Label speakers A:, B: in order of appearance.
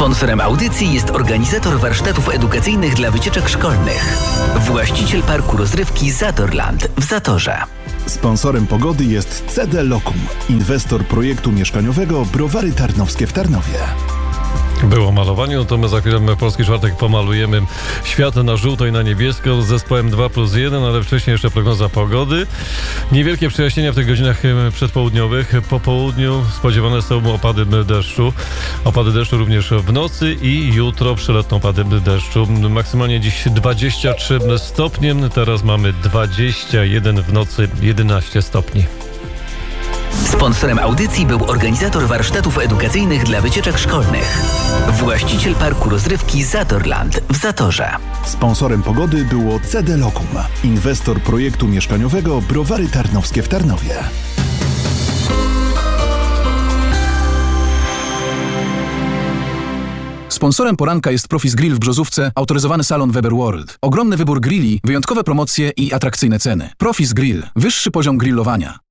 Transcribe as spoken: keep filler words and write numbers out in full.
A: Sponsorem audycji jest organizator warsztatów edukacyjnych dla wycieczek szkolnych. Właściciel parku rozrywki Zatorland w Zatorze.
B: Sponsorem pogody jest C D Lokum, inwestor projektu mieszkaniowego Browary Tarnowskie w Tarnowie.
C: Było malowanie, no to my za chwilę w Polski Czwartek pomalujemy świat na żółto i na niebiesko z zespołem dwa plus jeden, ale wcześniej jeszcze prognoza pogody. Niewielkie przejaśnienia w tych godzinach przedpołudniowych. Po południu spodziewane są opady deszczu. Opady deszczu również w nocy i jutro przelotne opady deszczu. Maksymalnie dziś dwadzieścia trzy stopnie, teraz mamy dwadzieścia jeden, w nocy jedenaście stopni.
A: Sponsorem audycji był organizator warsztatów edukacyjnych dla wycieczek szkolnych. Właściciel parku rozrywki Zatorland w Zatorze.
B: Sponsorem pogody było C D Lokum, inwestor projektu mieszkaniowego Browary Tarnowskie w Tarnowie.
D: Sponsorem poranka jest Profis Grill w Brzozówce, autoryzowany salon Weber World. Ogromny wybór grilli, wyjątkowe promocje i atrakcyjne ceny. Profis Grill. Wyższy poziom grillowania.